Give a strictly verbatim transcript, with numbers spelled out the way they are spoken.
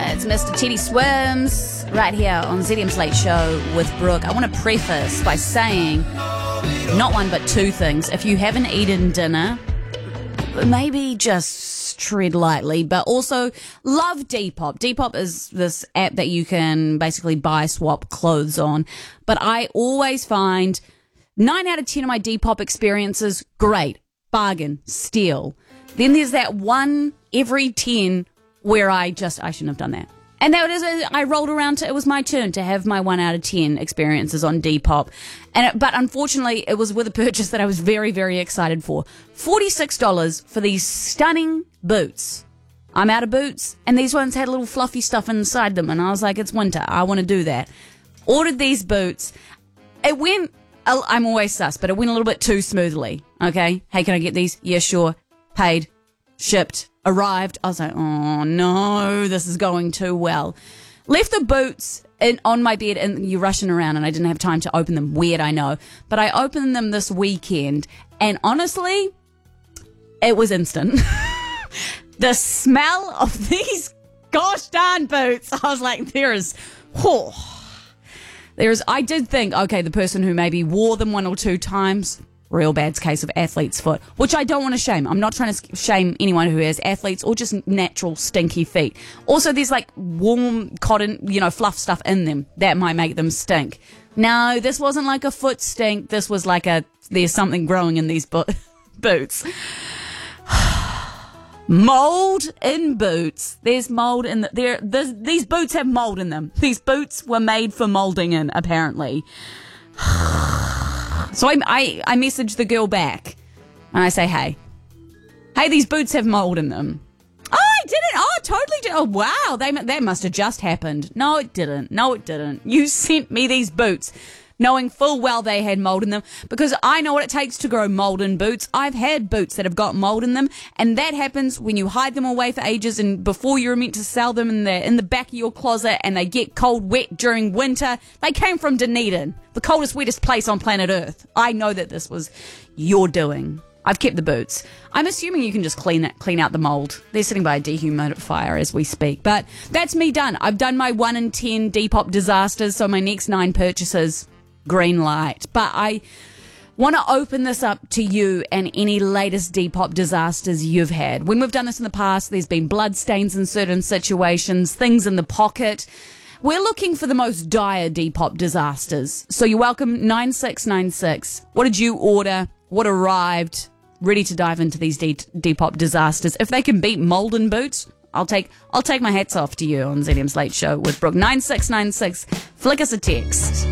It's Mister Teddy Swims right here on Z D M's Late Show with Brooke. I want to preface by saying not one but two things. If you haven't eaten dinner, maybe just tread lightly, but also love Depop. Depop is this app that you can basically buy, swap clothes on. But I always find nine out of ten of my Depop experiences, great, bargain, steal. Then there's that one every ten where I just, I shouldn't have done that. And that was, I rolled around to, it was my turn to have my one out of ten experiences on Depop. And it, but unfortunately, it was with a purchase that I was very, very excited for. forty-six dollars for these stunning boots. I'm out of boots, and these ones had little fluffy stuff inside them, and I was like, it's winter, I want to do that. Ordered these boots. It went, I'm always sus, but it went a little bit too smoothly, okay? Hey, can I get these? Yeah, sure. Paid. Shipped. Arrived. I was like, oh no, this is going too well. Left the boots in, on my bed, and you're rushing around, and I didn't have time to open them. Weird, I know. But I opened them this weekend, and honestly, it was instant. The smell of these gosh darn boots, I was like, there is, oh, there is, I did think, okay, the person who maybe wore them one or two times, real bad case of athlete's foot, which I don't want to shame. I'm not trying to shame anyone who has athletes or just natural stinky feet. Also, there's like warm cotton, you know, fluff stuff in them that might make them stink. No, this wasn't like a foot stink. This was like a, there's something growing in these bo- boots. Mold in boots. There's mold in the, there. These boots have mold in them. These boots were made for molding in, apparently. So I, I, I message the girl back, and I say, hey, hey, these boots have mold in them. Oh, I didn't. Oh, totally did. Oh, wow. They, that must have just happened. No, it didn't. No, it didn't. You sent me these boots knowing full well they had mold in them, because I know what it takes to grow mold in boots. I've had boots that have got mold in them, and that happens when you hide them away for ages, and before you're meant to sell them in the in the back of your closet, and they get cold, wet during winter. They came from Dunedin, the coldest, wettest place on planet Earth. I know that this was your doing. I've kept the boots. I'm assuming you can just clean it, clean out the mold. They're sitting by a dehumidifier as we speak. But that's me done. I've done my one in ten Depop disasters, so my next nine purchases, green light. But I want to open this up to you and any latest Depop disasters you've had. When we've done this in the past, there's been blood stains in certain situations, things in the pocket. We're looking for the most dire Depop disasters. So you're welcome, nine six nine six. What did you order? What arrived? Ready to dive into these De- Depop disasters. If they can beat mold in boots, I'll take I'll take my hats off to you on Z D M's Late Show with Brooke. nine six nine six. Flick us a text.